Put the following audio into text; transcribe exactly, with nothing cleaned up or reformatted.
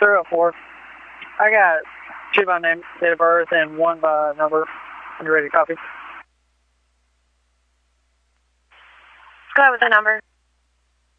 three oh four. I got two by name, date of birth, and one by number. When you're ready to copy. Go ahead with the number.